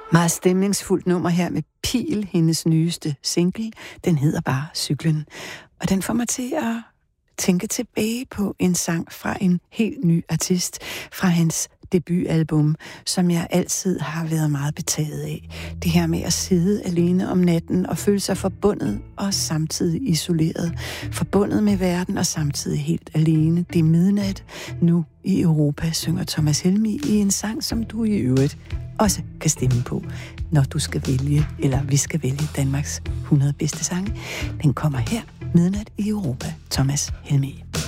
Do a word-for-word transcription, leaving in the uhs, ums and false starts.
Meget stemningsfuldt nummer her med Pil, hendes nyeste single. Den hedder bare Cyklen. Og den får mig til at tænke tilbage på en sang fra en helt ny artist, fra hans debutalbum, som jeg altid har været meget betaget af. Det her med at sidde alene om natten og føle sig forbundet og samtidig isoleret. Forbundet med verden og samtidig helt alene. Det er midnat nu i Europa, synger Thomas Helmig i en sang, som du i øvrigt også kan stemme på, når du skal vælge, eller vi skal vælge Danmarks hundrede bedste sange. Den kommer her, midnat i Europa, Thomas Helmig.